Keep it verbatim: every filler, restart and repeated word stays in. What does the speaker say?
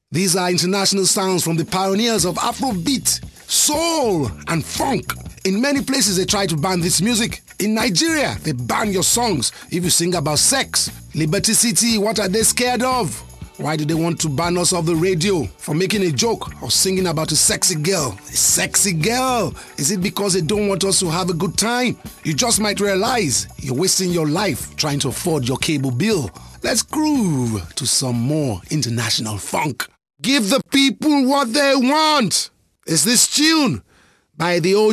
These are international sounds from the pioneers of Afrobeat, soul, and funk. In many places, they try to ban this music. In Nigeria, they ban your songs if you sing about sex. Liberty City, what are they scared of? Why do they want to ban us off the radio for making a joke or singing about a sexy girl? A sexy girl? Is it because they don't want us to have a good time? You just might realize you're wasting your life trying to afford your cable bill. Let's groove to some more international funk. Give the people what they want. Is this tune by the O